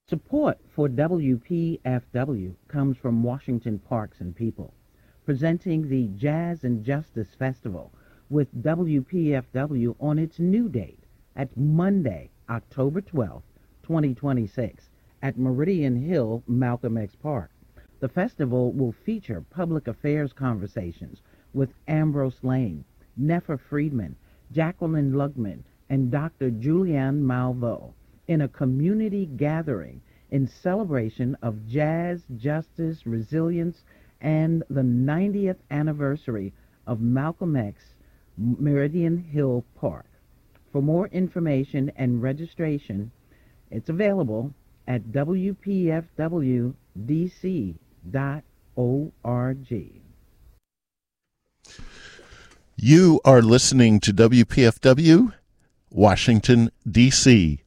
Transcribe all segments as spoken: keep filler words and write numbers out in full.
Support for W P F W comes from Washington Parks and People, presenting the Jazz and Justice Festival with W P F W on its new date at Monday, October twelfth, twenty twenty-six, at Meridian Hill, Malcolm X Park. The festival will feature public affairs conversations with Ambrose Lane, Nefer Friedman, Jacqueline Lugman, and Doctor Julianne Malveaux in a community gathering in celebration of jazz, justice, resilience, and the ninetieth anniversary of Malcolm X, Meridian Hill Park. For more information and registration, it's available at w p f w d c dot org. You are listening to W P F W, Washington, D C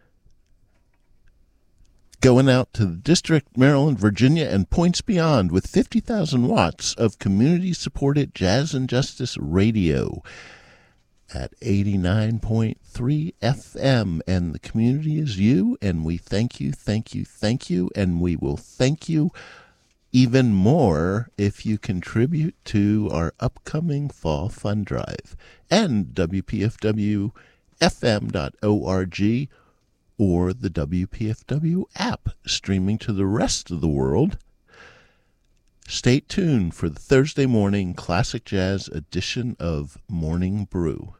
Going out to the District, Maryland, Virginia, and points beyond with fifty thousand watts of community-supported Jazz and Justice radio at eighty-nine point three F M. And the community is you, and we thank you, thank you, thank you, and we will thank you even more if you contribute to our upcoming fall fund drive and W P F W F M dot org or the W P F W app streaming to the rest of the world. Stay tuned for the Thursday morning classic jazz edition of Morning Brew.